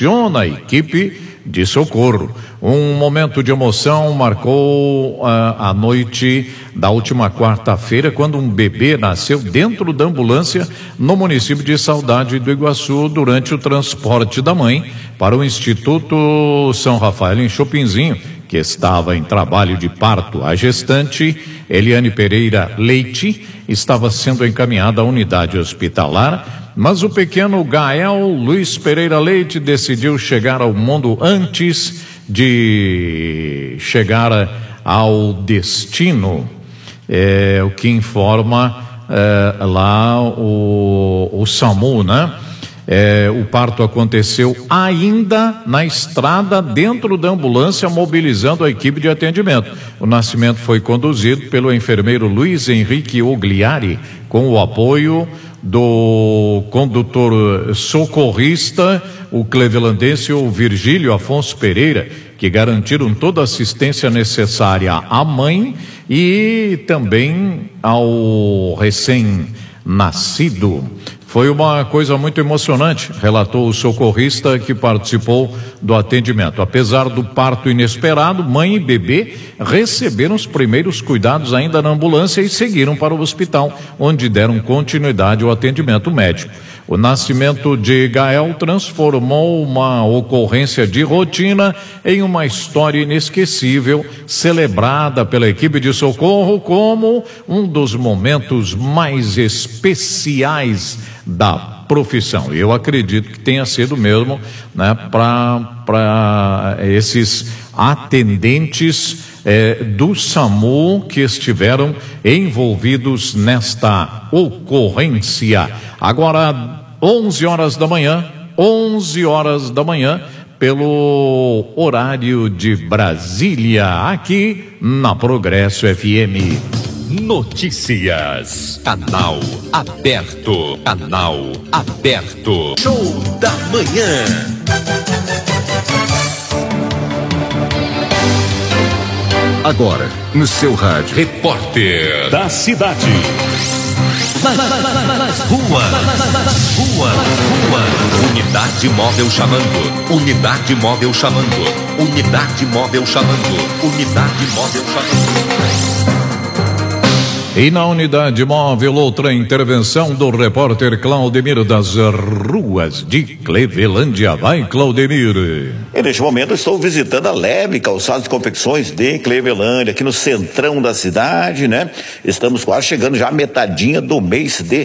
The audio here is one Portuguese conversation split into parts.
emociona a equipe de socorro. Um momento de emoção marcou a noite da última quarta-feira, quando um bebê nasceu dentro da ambulância no município de Saudade do Iguaçu durante o transporte da mãe para o Instituto São Rafael em Chopinzinho, que estava em trabalho de parto. A gestante, Eliane Pereira Leite, estava sendo encaminhada à unidade hospitalar, mas o pequeno Gael Luiz Pereira Leite decidiu chegar ao mundo antes de chegar ao destino. O que informa lá o SAMU, né? O parto aconteceu ainda na estrada, dentro da ambulância, mobilizando a equipe de atendimento. O nascimento foi conduzido pelo enfermeiro Luiz Henrique Ogliari, com o apoio do condutor socorrista, o clevelandense, o Virgílio Afonso Pereira, que garantiram toda a assistência necessária à mãe e também ao recém-nascido. Foi uma coisa muito emocionante, relatou o socorrista que participou do atendimento. Apesar do parto inesperado, mãe e bebê receberam os primeiros cuidados ainda na ambulância e seguiram para o hospital, onde deram continuidade ao atendimento médico. O nascimento de Gael transformou uma ocorrência de rotina em uma história inesquecível, celebrada pela equipe de socorro como um dos momentos mais especiais da profissão. Eu acredito que tenha sido mesmo, né, para esses atendentes do SAMU que estiveram envolvidos nesta ocorrência. Agora, 11 horas da manhã, pelo horário de Brasília, aqui na Progresso FM. Notícias. Canal aberto. Canal aberto. Show da manhã. Agora, no seu rádio. Repórter da cidade. Nas ruas. Unidade móvel chamando. Unidade móvel chamando. Unidade móvel chamando. Unidade móvel chamando. E na unidade móvel, outra intervenção do repórter Claudemir das ruas de Clevelândia. Vai, Claudemir. E neste momento estou visitando a Leve Calçados e Confecções de Clevelândia, aqui no centrão da cidade, né? Estamos quase chegando já à metadinha do mês de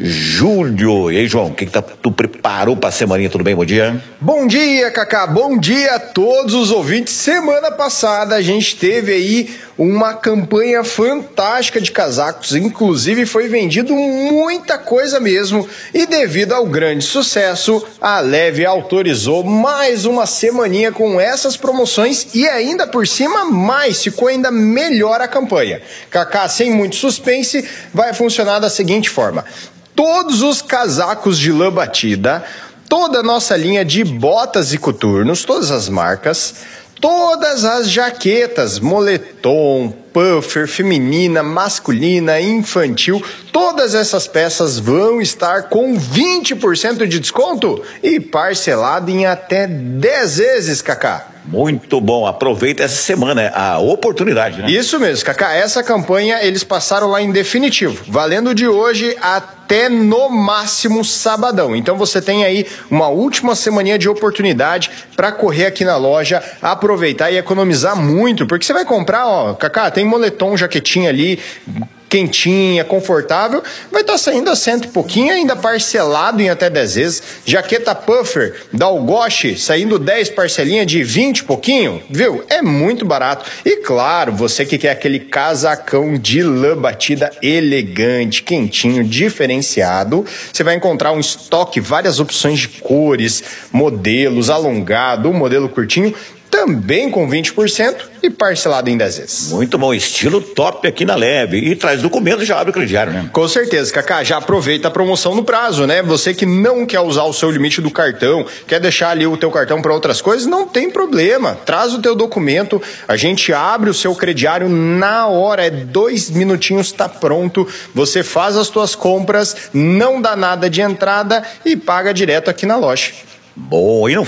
julho. E aí, João, o que tu preparou para a semaninha? Tudo bem? Bom dia. Bom dia, Cacá. Bom dia a todos os ouvintes. Semana passada a gente teve aí uma campanha fantástica de casacos, inclusive foi vendido muita coisa mesmo, e devido ao grande sucesso, a Leve autorizou mais uma semaninha com essas promoções e ainda por cima mais, ficou ainda melhor a campanha. Cacá, sem muito suspense, vai funcionar da seguinte forma: todos os casacos de lã batida, toda a nossa linha de botas e coturnos, todas as marcas, todas as jaquetas, moletom, puffer, feminina, masculina, infantil, todas essas peças vão estar com 20% de desconto e parcelado em até 10 vezes, Cacá. Muito bom, aproveita essa semana, a oportunidade, né? Isso mesmo, Cacá, essa campanha eles passaram lá em definitivo, valendo de hoje até no máximo sabadão. Então você tem aí uma última semaninha de oportunidade para correr aqui na loja, aproveitar e economizar muito, porque você vai comprar, ó, Cacá, tem moletom, jaquetinha ali, quentinha, confortável, vai estar saindo a cento e pouquinho, ainda parcelado em até 10 vezes. Jaqueta puffer da Algoche, saindo 10 parcelinhas de 20 e pouquinho, viu? É muito barato. E claro, você que quer aquele casacão de lã batida elegante, quentinho, diferenciado, você vai encontrar um estoque, várias opções de cores, modelos, alongado, modelo curtinho, também com 20% e parcelado em 10 vezes. Muito bom, estilo top aqui na Leve. E traz documento, já abre o crediário, né? Com certeza, Cacá, já aproveita a promoção no prazo, né? Você que não quer usar o seu limite do cartão, quer deixar ali o teu cartão para outras coisas, não tem problema. Traz o teu documento, a gente abre o seu crediário na hora, é 2 minutinhos, tá pronto. Você faz as tuas compras, não dá nada de entrada e paga direto aqui na loja. Bom, e não